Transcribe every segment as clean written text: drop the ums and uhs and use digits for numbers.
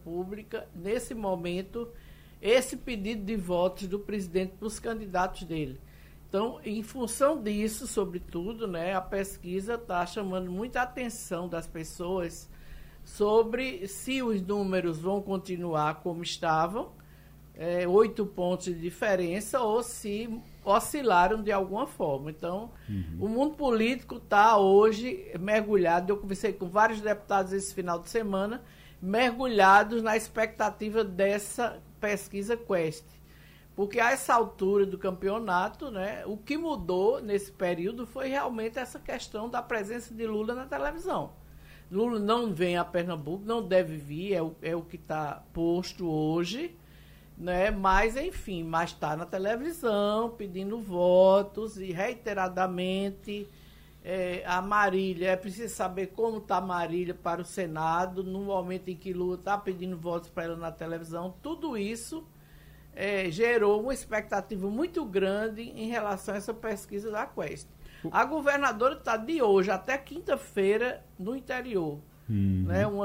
República, nesse momento, esse pedido de votos do presidente para os candidatos dele. Então, em função disso, sobretudo, né, a pesquisa está chamando muita atenção das pessoas sobre se os números vão continuar como estavam, 8 pontos de diferença, ou se oscilaram de alguma forma. Então, o mundo político está hoje mergulhado. Eu conversei com vários deputados esse final de semana, mergulhados na expectativa dessa pesquisa Quest. Porque a essa altura do campeonato, né, o que mudou nesse período foi realmente essa questão da presença de Lula na televisão. Lula não vem a Pernambuco, não deve vir, é o que está posto hoje, né? Mas, enfim, mas está na televisão pedindo votos e reiteradamente a Marília, é preciso saber como está a Marília para o Senado, no momento em que Lula está pedindo votos para ela na televisão. Tudo isso gerou uma expectativa muito grande em relação a essa pesquisa da Quest. A governadora está de hoje até quinta-feira no interior. Né? Um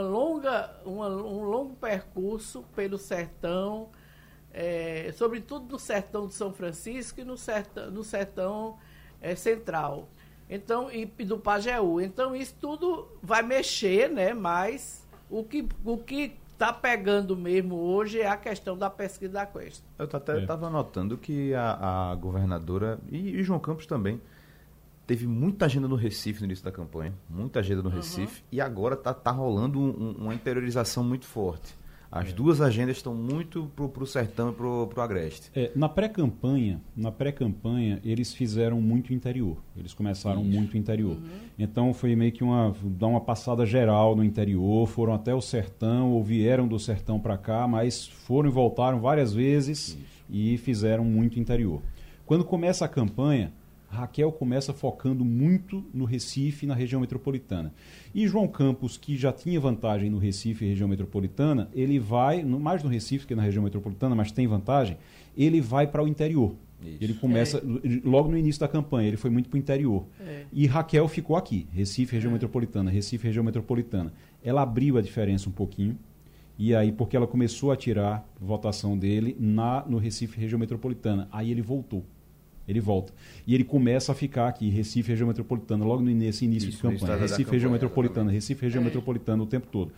longo percurso pelo sertão, sobretudo no sertão de São Francisco e no sertão central. Então, e do Pajeú. Então, isso tudo vai mexer, né? Mas o que está pegando mesmo hoje é a questão da pesquisa da Quest. Eu até estava notando que a governadora e João Campos também teve muita agenda no Recife no início da campanha, muita agenda no Recife, e agora tá rolando uma interiorização muito forte. As duas agendas estão muito pro sertão e pro agreste. Na pré-campanha, eles fizeram muito interior. Eles começaram muito interior. Então foi meio que dar uma passada geral no interior, foram até o sertão, ou vieram do sertão para cá, mas foram e voltaram várias vezes e fizeram muito interior. Quando começa a campanha, Raquel começa focando muito no Recife e na região metropolitana. E João Campos, que já tinha vantagem no Recife e região metropolitana, ele vai, mais no Recife que na região metropolitana, mas tem vantagem, ele vai para o interior. Isso. Ele começa, logo no início da campanha, ele foi muito para o interior. E Raquel ficou aqui, Recife, região metropolitana, Recife, região metropolitana. Ela abriu a diferença um pouquinho, e aí porque ela começou a tirar votação dele no Recife, região metropolitana. Aí ele voltou. Ele volta. E ele começa a ficar aqui, Recife, região metropolitana, logo nesse início de campanha. Recife, região metropolitana, Recife, região metropolitana, o tempo todo.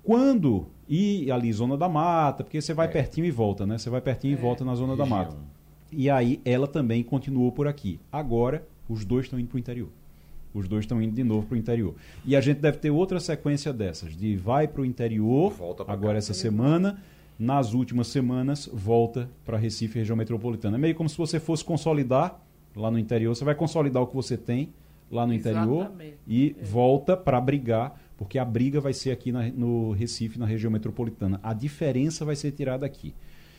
E ali, Zona da Mata, porque você vai pertinho e volta, né? Você vai pertinho e volta na Zona da Mata. E aí, ela também continuou por aqui. Agora, os dois estão indo para o interior. Os dois estão indo de novo para o interior. E a gente deve ter outra sequência dessas, de vai para o interior, agora essa semana. Nas últimas semanas, volta para Recife, região metropolitana. É meio como se você fosse consolidar lá no interior. Você vai consolidar o que você tem lá no interior e volta para brigar, porque a briga vai ser aqui no Recife, na região metropolitana. A diferença vai ser tirada aqui.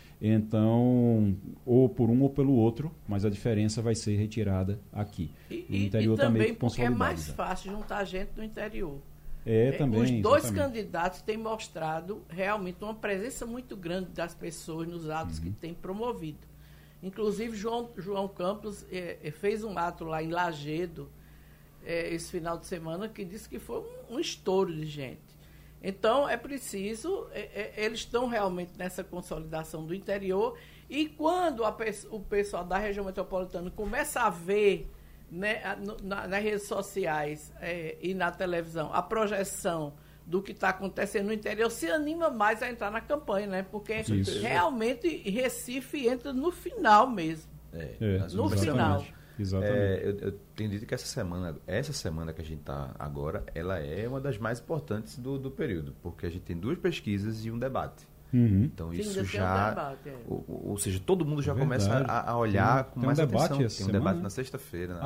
Então, ou por um ou pelo outro, mas a diferença vai ser retirada aqui. O interior e também meio que porque é mais fácil juntar gente no interior. Também, os dois candidatos têm mostrado realmente uma presença muito grande das pessoas nos atos que têm promovido. Inclusive, João Campos fez um ato lá em Lagedo esse final de semana que disse que foi um estouro de gente. Então, é preciso, eles estão realmente nessa consolidação do interior, e quando o pessoal da região metropolitana começa a ver, né, nas redes sociais e na televisão a projeção do que está acontecendo no interior, se anima mais a entrar na campanha, né? Porque realmente Recife entra no final mesmo. No final. Exatamente. Eu tenho dito que essa semana que a gente está agora, ela é uma das mais importantes do período, porque a gente tem 2 pesquisas e um debate. Então isso já, ou seja, todo mundo já começa a olhar com mais atenção. Tem um debate na sexta-feira.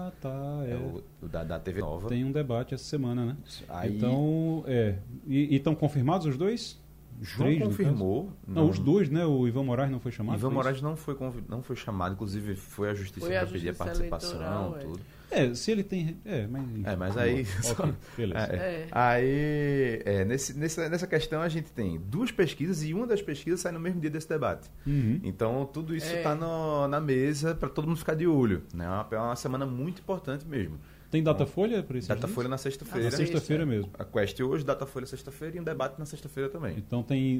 O da TV Nova. Tem um debate essa semana, né? Aí, então, e estão confirmados os dois? João confirmou. Não, os dois, né? O Ivan Moraes não foi chamado? Ivan Moraes não foi chamado, inclusive foi a justiça para pedir a participação, tudo. Se ele tem... mas aí... Okay, beleza. Nessa questão a gente tem 2 pesquisas e uma das pesquisas sai no mesmo dia desse debate. Então tudo isso está na mesa para todo mundo ficar de olho, né? É uma semana muito importante mesmo. Tem Datafolha para isso? Datafolha na sexta-feira. Na sexta-feira mesmo. A Quest hoje, Datafolha sexta-feira e um debate na sexta-feira também. Então tem